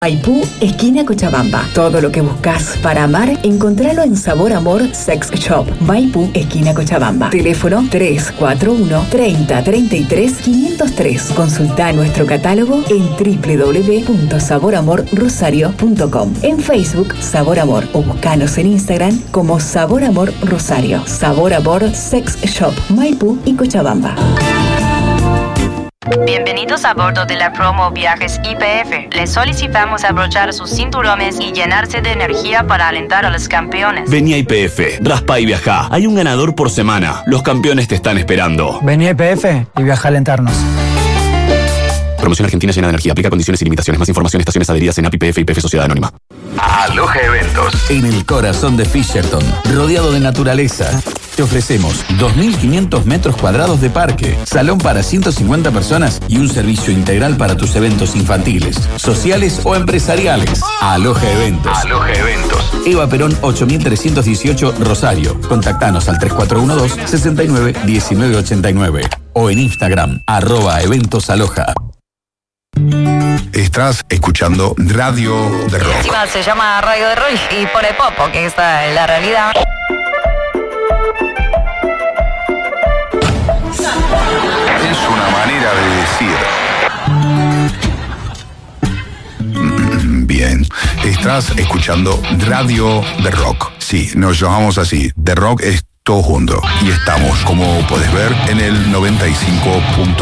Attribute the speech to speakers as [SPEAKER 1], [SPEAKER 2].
[SPEAKER 1] Maipú, esquina Cochabamba. Todo lo que buscas para amar, encontralo en Sabor Amor Sex Shop. Maipú, esquina Cochabamba. Teléfono 341 30 33 503. Consulta nuestro catálogo en www.saboramorrosario.com. En Facebook, Sabor Amor, o buscanos en Instagram como Sabor Amor Rosario. Sabor Amor Sex Shop, Maipú y Cochabamba.
[SPEAKER 2] Bienvenidos a bordo de la promo Viajes YPF. Les solicitamos abrochar sus cinturones y llenarse de energía para alentar a los campeones.
[SPEAKER 3] Vení a YPF, raspa y viajá. Hay un ganador por semana. Los campeones te están esperando.
[SPEAKER 4] Vení a YPF y viaja a alentarnos.
[SPEAKER 3] Promoción Argentina llena de energía. Aplica condiciones y limitaciones. Más información, estaciones adheridas en API, YPF y YPF Sociedad Anónima.
[SPEAKER 5] Aloha Eventos. En el corazón de Fisherton, rodeado de naturaleza. Te ofrecemos 2.500 metros cuadrados de parque, salón para 150 personas y un servicio integral para tus eventos infantiles, sociales o empresariales. Aloha Eventos. Aloha Eventos. Eva Perón 8318 Rosario. Contactanos al 3412-691989 o en Instagram @eventosaloha.
[SPEAKER 6] Estás escuchando Radio de Rock.
[SPEAKER 2] Encima se llama Radio de Rock y pone pop, porque esta es la realidad.
[SPEAKER 6] Es una manera de decir. Bien, estás escuchando Radio de Rock. Sí, nos llamamos así. The Rock es todo junto. Y estamos, como puedes ver, en el 95.